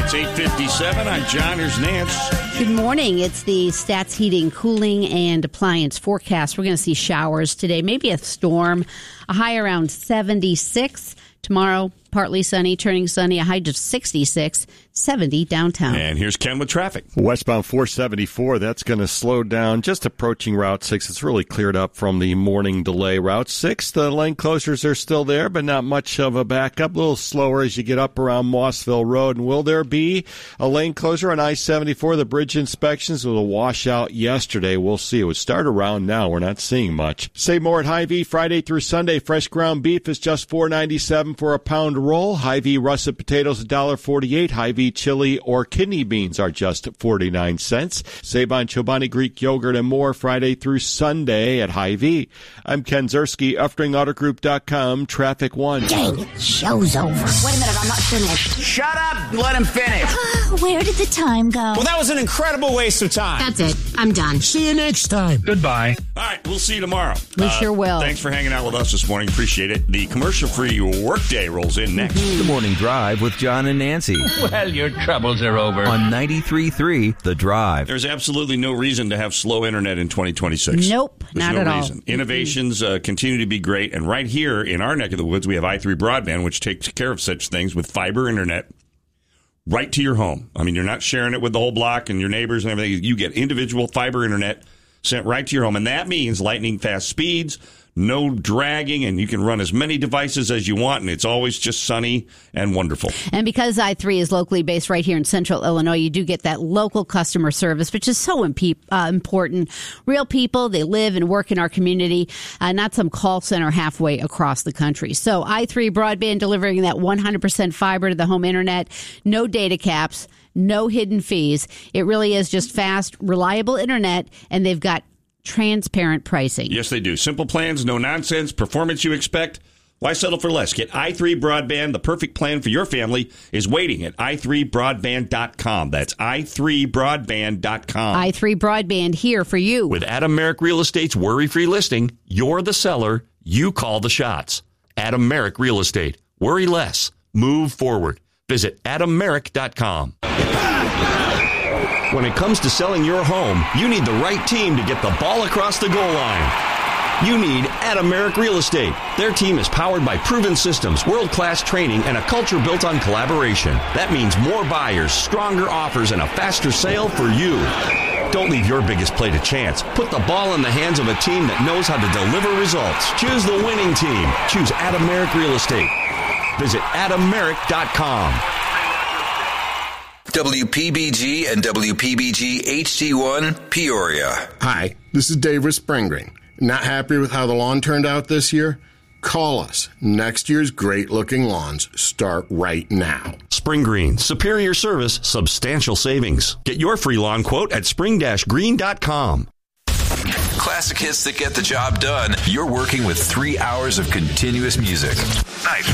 It's 8:57. I'm John. Here's Nance. Good morning. It's the Stats Heating, Cooling, and Appliance forecast. We're going to see showers today, maybe a storm, a high around 76. Tomorrow, partly sunny, turning sunny, a high of 66, 70 downtown. And here's Ken with traffic. Westbound 474, that's going to slow down just approaching Route 6. It's really cleared up from the morning delay. Route 6, the lane closures are still there, but not much of a backup. A little slower as you get up around Mossville Road. And will there be a lane closure on I-74? The bridge inspections was a washout yesterday. We'll see. It would start around now. We're not seeing much. Save more at Hy-Vee Friday through Sunday. Fresh ground beef is just $4.97 for a pound roll. Hy-Vee russet potatoes $1.48. Hy-Vee chili or kidney beans are just 49 cents. Save on Chobani Greek yogurt and more Friday through Sunday at Hy-Vee. I'm Ken Zerski, UfteringAutoGroup.com, Traffic 1. Dang it, show's over. Wait a minute, I'm not finished. Shut up, let him finish. Where did the time go? Well, that was an incredible waste of time. That's it, I'm done. See you next time. Goodbye. All right, we'll see you tomorrow. We sure will. Thanks for hanging out with us this morning. Appreciate it. The commercial-free workday rolls in next. The Morning Drive with John and Nancy. Well, your troubles are over. On 93.3 The Drive. There's absolutely no reason to have slow internet in 2026. Nope, There's not no at reason. all. Innovations continue to be great. And right here in our neck of the woods, we have i3 Broadband, which takes care of such things with fiber internet right to your home. I mean, you're not sharing it with the whole block and your neighbors and everything. You get individual fiber internet sent right to your home. And that means lightning fast speeds, no dragging, and you can run as many devices as you want, and it's always just sunny and wonderful. And because i3 is locally based right here in central Illinois, you do get that local customer service, which is so important. Real people, they live and work in our community, not some call center halfway across the country. So i3 Broadband delivering that 100% fiber to the home internet, no data caps, no hidden fees. It really is just fast, reliable internet, and they've got transparent pricing. Yes, they do. Simple plans, no nonsense, performance you expect. Why settle for less? Get i3 Broadband. The perfect plan for your family is waiting at i3broadband.com. That's i3broadband.com. i3 Broadband here for you. With Adam Merrick Real Estate's worry-free listing, you're the seller, you call the shots. Adam Merrick Real Estate. Worry less. Move forward. Visit adammerrick.com. When it comes to selling your home, you need the right team to get the ball across the goal line. You need Adam Merrick Real Estate. Their team is powered by proven systems, world-class training, and a culture built on collaboration. That means more buyers, stronger offers, and a faster sale for you. Don't leave your biggest play to chance. Put the ball in the hands of a team that knows how to deliver results. Choose the winning team. Choose Adam Merrick Real Estate. Visit adammerrick.com. WPBG and WPBG HD1 Peoria. Hi, this is Dave Springgreen. Not happy with how the lawn turned out this year? Call us. Next year's great-looking lawns start right now. Spring Green. Superior service, substantial savings. Get your free lawn quote at spring-green.com. Classic hits that get the job done. You're working with 3 hours of continuous music. Nice.